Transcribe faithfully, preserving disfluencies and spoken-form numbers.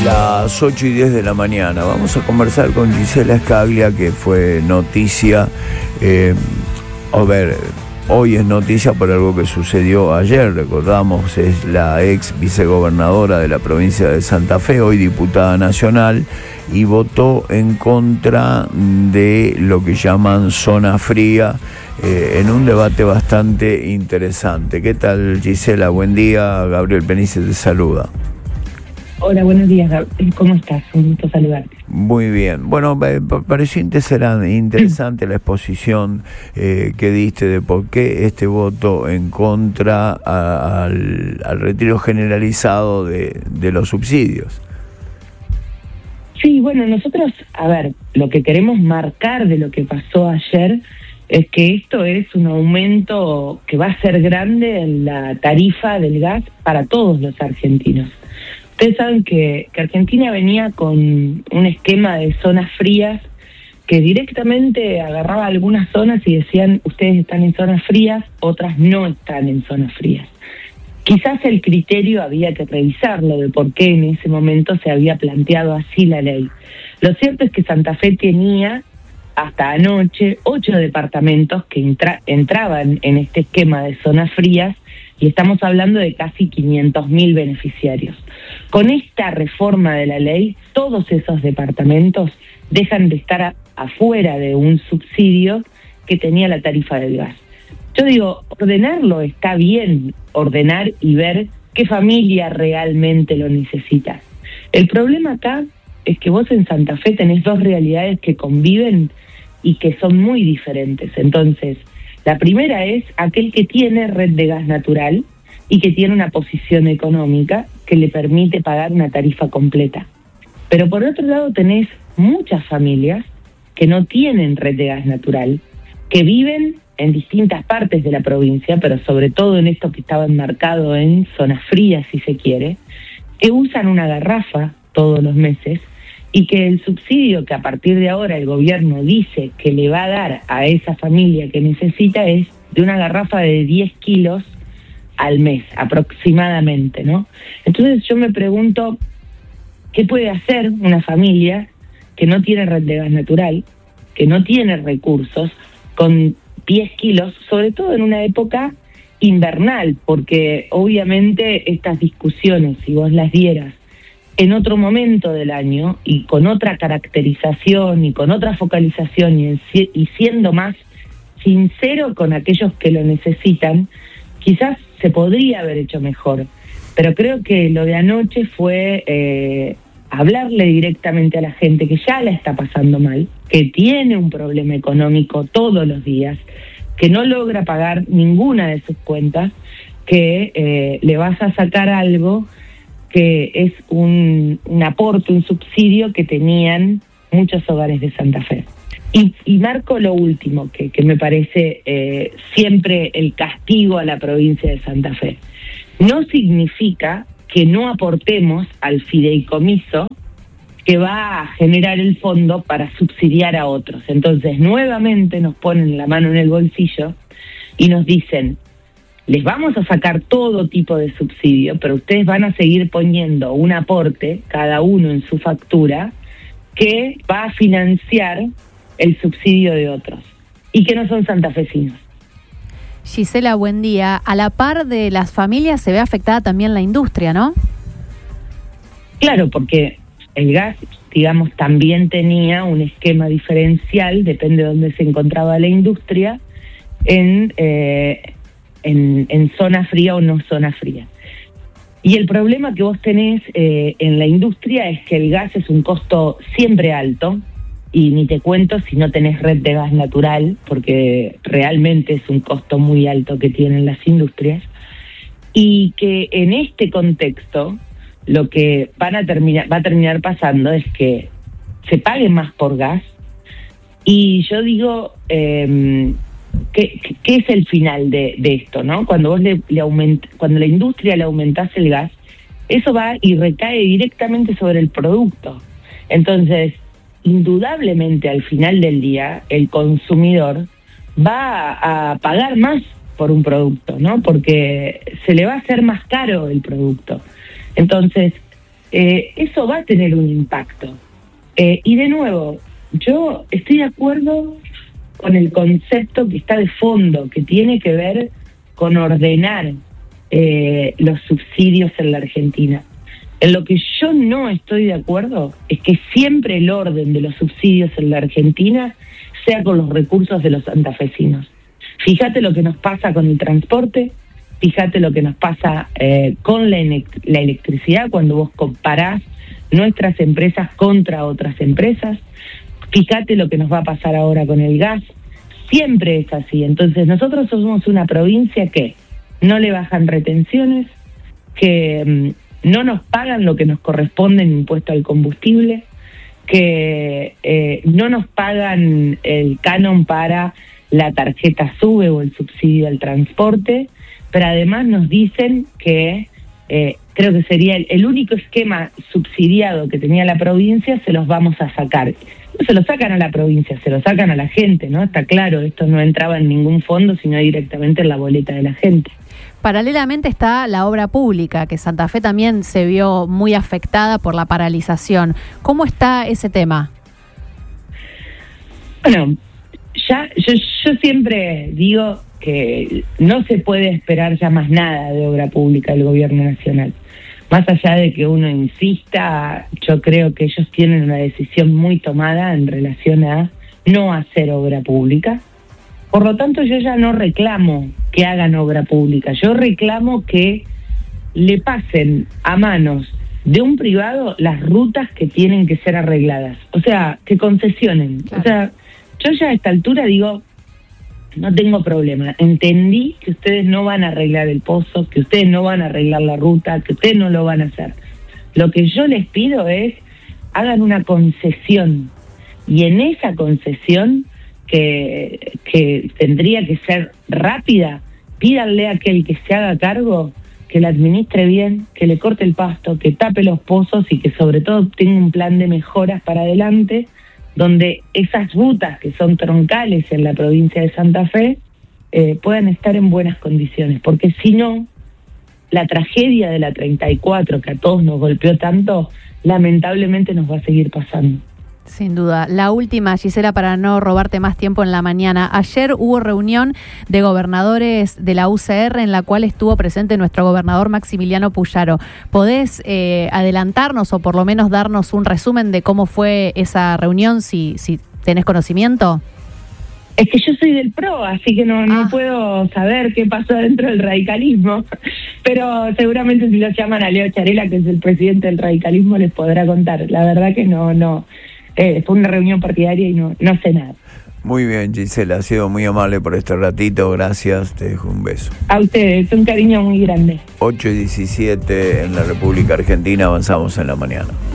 Las ocho y diez de la mañana. Vamos a conversar con Gisela Scaglia, que fue noticia. Eh, a ver, hoy es noticia por algo que sucedió ayer. Recordamos, es la ex vicegobernadora de la provincia de Santa Fe, hoy diputada nacional, y votó en contra de lo que llaman zona fría, eh, en un debate bastante interesante. ¿Qué tal, Gisela? Buen día. Gabriel Penice te saluda. Hola, buenos días, ¿cómo estás? Un gusto saludarte. Muy bien. Bueno, me pareció interesante, interesante la exposición eh, que diste de por qué este voto en contra a, al, al retiro generalizado de, de los subsidios. Sí, bueno, nosotros, a ver, lo que queremos marcar de lo que pasó ayer es que esto es un aumento que va a ser grande en la tarifa del gas para todos los argentinos. Ustedes saben que, que Argentina venía con un esquema de zonas frías que directamente agarraba algunas zonas y decían, ustedes están en zonas frías, otras no están en zonas frías. Quizás el criterio había que revisarlo de por qué en ese momento se había planteado así la ley. Lo cierto es que Santa Fe tenía hasta anoche ocho departamentos que entra, entraban en este esquema de zonas frías, y estamos hablando de casi quinientos mil beneficiarios. Con esta reforma de la ley, todos esos departamentos dejan de estar a, afuera de un subsidio que tenía la tarifa del gas. Yo digo, ordenarlo está bien, ordenar y ver qué familia realmente lo necesita. El problema acá es que vos en Santa Fe tenés dos realidades que conviven y que son muy diferentes. Entonces, la primera es aquel que tiene red de gas natural y que tiene una posición económica que le permite pagar una tarifa completa. Pero por otro lado tenés muchas familias que no tienen red de gas natural, que viven en distintas partes de la provincia, pero sobre todo en esto que estaba enmarcado en zonas frías, si se quiere, que usan una garrafa todos los meses, y que el subsidio que a partir de ahora el gobierno dice que le va a dar a esa familia que necesita es de una garrafa de diez kilos al mes, aproximadamente, ¿no? Entonces yo me pregunto, ¿qué puede hacer una familia que no tiene red de gas natural, que no tiene recursos, con diez kilos, sobre todo en una época invernal? Porque obviamente estas discusiones, si vos las dieras en otro momento del año y con otra caracterización y con otra focalización y, y siendo más sincero con aquellos que lo necesitan, quizás se podría haber hecho mejor. Pero creo que lo de anoche fue eh, hablarle directamente a la gente que ya la está pasando mal, que tiene un problema económico todos los días, que no logra pagar ninguna de sus cuentas, que eh, le vas a sacar algo que es un, un aporte, un subsidio que tenían muchos hogares de Santa Fe. Y, y marco lo último, que, que me parece eh, siempre el castigo a la provincia de Santa Fe. No significa que no aportemos al fideicomiso que va a generar el fondo para subsidiar a otros. Entonces, nuevamente nos ponen la mano en el bolsillo y nos dicen, les vamos a sacar todo tipo de subsidio, pero ustedes van a seguir poniendo un aporte, cada uno en su factura, que va a financiar el subsidio de otros, y que no son santafesinos. Gisela, buen día. A la par de las familias se ve afectada también la industria, ¿no? Claro, porque el gas, digamos, también tenía un esquema diferencial, depende de dónde se encontraba la industria, en... Eh, En, en zona fría o no zona fría. Y el problema que vos tenés eh, en la industria es que el gas es un costo siempre alto, y ni te cuento si no tenés red de gas natural, porque realmente es un costo muy alto que tienen las industrias, y que en este contexto lo que van a terminar, va a terminar pasando es que se pague más por gas, y yo digo... Eh, ¿Qué, ¿Qué es el final de, de esto, no? Cuando vos le, le aument, cuando la industria le aumentás el gas, eso va y recae directamente sobre el producto. Entonces, indudablemente al final del día, el consumidor va a, a pagar más por un producto, ¿no? Porque se le va a hacer más caro el producto. Entonces, eh, eso va a tener un impacto. Eh, y de nuevo, yo estoy de acuerdo con el concepto que está de fondo, que tiene que ver con ordenar eh, los subsidios en la Argentina. En lo que yo no estoy de acuerdo es que siempre el orden de los subsidios en la Argentina sea con los recursos de los santafesinos. Fíjate lo que nos pasa con el transporte, fíjate lo que nos pasa eh, con la, la electricidad cuando vos comparás nuestras empresas contra otras empresas, fíjate lo que nos va a pasar ahora con el gas, siempre es así. Entonces nosotros somos una provincia que no le bajan retenciones, que mmm, no nos pagan lo que nos corresponde en impuesto al combustible, que eh, no nos pagan el canon para la tarjeta SUBE o el subsidio al transporte, pero además nos dicen que eh, creo que sería el, el único esquema subsidiado que tenía la provincia, se los vamos a sacar. No se lo sacan a la provincia, se lo sacan a la gente, ¿no? Está claro, esto no entraba en ningún fondo, sino directamente en la boleta de la gente. Paralelamente está la obra pública, que Santa Fe también se vio muy afectada por la paralización. ¿Cómo está ese tema? Bueno, ya yo, yo siempre digo que no se puede esperar ya más nada de obra pública del gobierno nacional. Más allá de que uno insista, yo creo que ellos tienen una decisión muy tomada en relación a no hacer obra pública. Por lo tanto, yo ya no reclamo que hagan obra pública, yo reclamo que le pasen a manos de un privado las rutas que tienen que ser arregladas, o sea, que concesionen. Claro. O sea, yo ya a esta altura digo, no tengo problema, entendí que ustedes no van a arreglar el pozo, que ustedes no van a arreglar la ruta, que ustedes no lo van a hacer. Lo que yo les pido es, hagan una concesión, y en esa concesión, que, que tendría que ser rápida, pídanle a aquel que se haga cargo, que la administre bien, que le corte el pasto, que tape los pozos y que sobre todo tenga un plan de mejoras para adelante, donde esas rutas que son troncales en la provincia de Santa Fe eh, puedan estar en buenas condiciones, porque si no, la tragedia de la treinta y cuatro que a todos nos golpeó tanto, lamentablemente nos va a seguir pasando. Sin duda. La última, Gisela, para no robarte más tiempo en la mañana. Ayer hubo reunión de gobernadores de la U C R en la cual estuvo presente nuestro gobernador Maximiliano Puyaro. ¿Podés eh, adelantarnos o por lo menos darnos un resumen de cómo fue esa reunión, si, si tenés conocimiento? Es que yo soy del P R O, así que no, no ah. puedo saber qué pasó dentro del radicalismo, pero seguramente si lo llaman a Leo Charela, que es el presidente del radicalismo, les podrá contar. La verdad que no, no. Eh, fue una reunión partidaria y no, no sé nada. Muy bien, Gisela, ha sido muy amable por este ratito, gracias, te dejo un beso. A ustedes, un cariño muy grande. ocho y diecisiete en la República Argentina, avanzamos en la mañana.